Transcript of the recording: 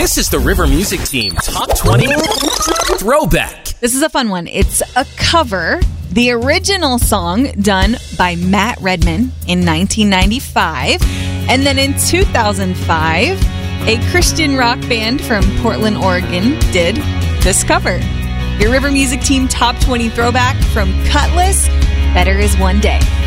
This is the River Music Team Top 20 Throwback. This is a fun one. It's a cover. The original song done by Matt Redman in 1995. And then in 2005, a Christian rock band from Portland, Oregon did this cover. Your River Music Team Top 20 Throwback from Cutlass, Better Is One Day.